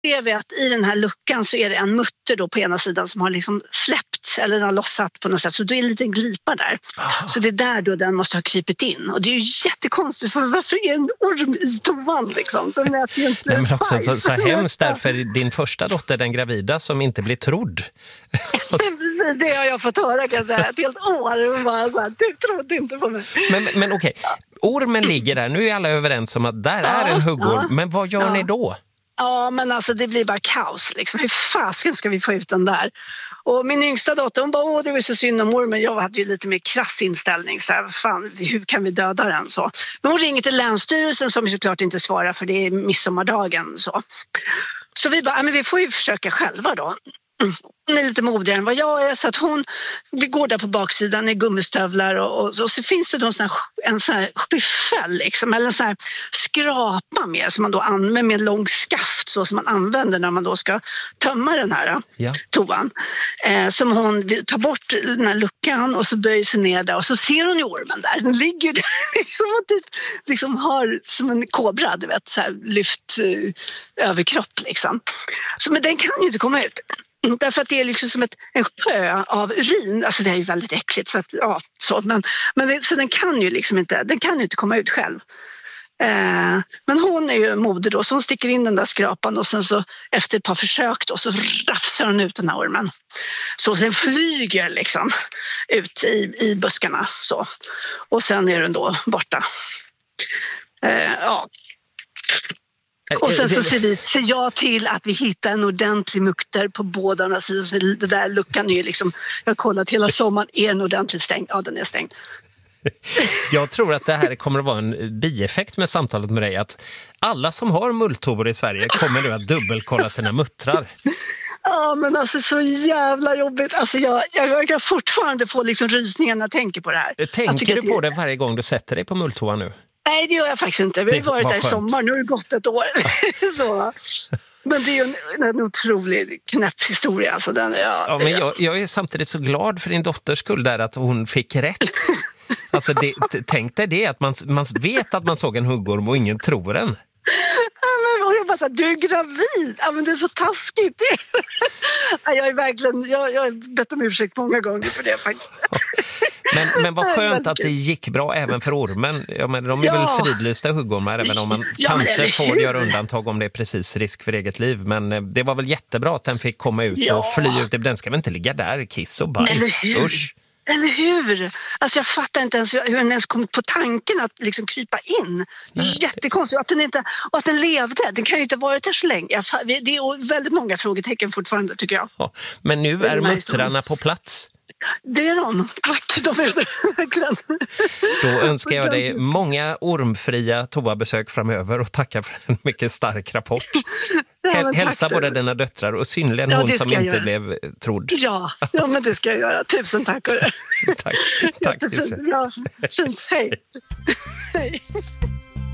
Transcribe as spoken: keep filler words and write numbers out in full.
ser vi att i den här luckan så är det en mutter då på ena sidan som har liksom släppt eller den har lossat på något sätt. Så det är en liten glipa där. Aha. Så det är där då den måste ha krypit in. Och det är ju jättekonstigt, för varför är en orm i toan liksom? Den äter ju inte. Nej, men också bajs. så, så hemskt därför din första dotter, den gravida, som inte blir trodd. Precis, det har jag fått höra, kan jag säga. Ett helt år och bara så här, du trodde inte på mig. Men, men okej, ormen ligger där. Nu är alla överens om att där är en huggorm. Ja. Men vad gör Ja. ni då? Ja, men alltså det blir bara kaos liksom. Hur fasken ska vi få ut den där? Och min yngsta dotter, hon bara, åh det var så synd om ormen. Jag hade ju lite mer krass inställning. Så här, fan, hur kan vi döda den? Så. Men hon ringer till Länsstyrelsen som såklart inte svarar, för det är midsommardagen. Så, så vi bara, men vi får ju försöka själva då. Hon är lite modigare än vad jag är, så att hon, vi går där på baksidan i gummistövlar och, och, så, och så finns det då en sån här, en sån här skyffel liksom, eller en sån här skrapa med som man då använder med en lång skaft, så som man använder när man då ska tömma den här Ja. toan. Eh, som hon tar bort den här luckan och så böjer sig ner där och så ser hon ju ormen där. Den ligger där liksom, och typ, liksom har som en kobra, du vet, så här, lyft eh, överkropp liksom. Så, men den kan ju inte komma ut. Därför att det är liksom som ett, en sjö av urin. Alltså det är ju väldigt äckligt. Så att, ja, så. Men, men det, så den kan ju liksom inte, den kan ju inte komma ut själv. Eh, men hon är ju modig då. Så hon sticker in den där skrapan. Och sen så efter ett par försök då, så rafsar hon ut den här ormen. Så sen flyger liksom ut i, i buskarna. Så. Och sen är den då borta. Eh, ja. Och sen så ser vi ser jag till att vi hittar en ordentlig mukter på båda sidor. Så det där luckan är ju liksom, jag har kollat hela sommaren, är den ordentligt stängd? Ja, den är stängd. Jag tror att det här kommer att vara en bieffekt med samtalet med dig, att alla som har mulltobor i Sverige kommer nu att dubbelkolla sina muttrar. Ja, men alltså så jävla jobbigt. Alltså jag, jag, jag kan fortfarande få liksom rysningar när jag tänker på det här. Tänker du på det... det varje gång du sätter dig på mulltoa nu? Nej, det gör jag faktiskt inte. Vi har varit där i sommar, nu har det gått ett år. så. Men det är ju en, en otrolig knäpp historia. Alltså den, ja, ja, men jag, jag är samtidigt så glad för din dotters skull där, att hon fick rätt. Alltså det, tänk dig det, att man, man vet att man såg en huggorm och ingen tror den. Ja, men jag bara så här, du är gravid. Ja, men det är så taskigt. Ja, jag är verkligen, jag, jag har bett om ursäkt många gånger för det faktiskt. Men, men vad skönt att det gick bra även för ormen. Ja, men de är Ja. väl fridlysta huggormar, även om man Ja, kanske får hur? göra undantag om det är precis risk för eget liv. Men eh, det var väl jättebra att den fick komma ut Ja. och fly ut. Den ska väl inte ligga där, kiss och bajs. Eller hur? Usch. Eller hur? Alltså jag fattar inte ens hur hur den ens kom på tanken att liksom krypa in. Nej. Jättekonstigt. Att den inte, och att den levde. Den kan ju inte ha varit där så länge. Jag, fa- det är väldigt många frågetecken fortfarande, tycker jag. Ja, men nu Det är är nice. muttrarna på plats. Det är de. Tack, de är det. Verkligen. Då önskar jag dig många ormfria toabesök framöver och tackar för en mycket stark rapport. Ja, Häl- men hälsa tack. både dina döttrar och synligen Ja, hon det som ska jag inte göra. blev trodd. Ja, ja, men det ska jag göra. Tusen tack. Tack, tack Lise. Jättefint. Bra. Fint. Hej. Hej.